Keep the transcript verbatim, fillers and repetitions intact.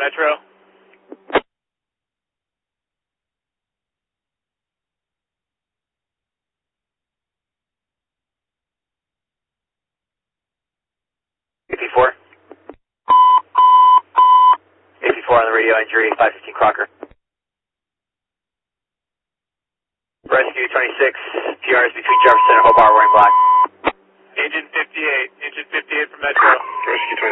Metro. fifty-four. fifty-four on the radio, injury, five fifteen Crocker. Rescue twenty-six, P Rs between Jefferson and Hobart wearing black. Engine fifty-eight, engine fifty-eight from Metro. Rescue